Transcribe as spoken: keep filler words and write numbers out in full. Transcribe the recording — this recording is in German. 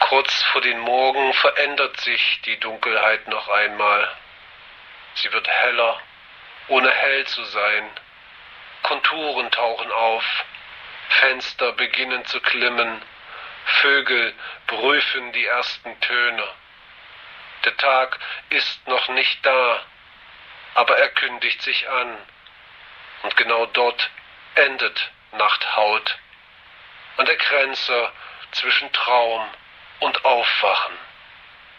Kurz vor den Morgen verändert sich die Dunkelheit noch einmal. Sie wird heller, ohne hell zu sein. Konturen tauchen auf, Fenster beginnen zu klimmen, Vögel prüfen die ersten Töne. Der Tag ist noch nicht da, aber er kündigt sich an. Und genau dort endet Nachthaut, an der Grenze zwischen Traum und Aufwachen.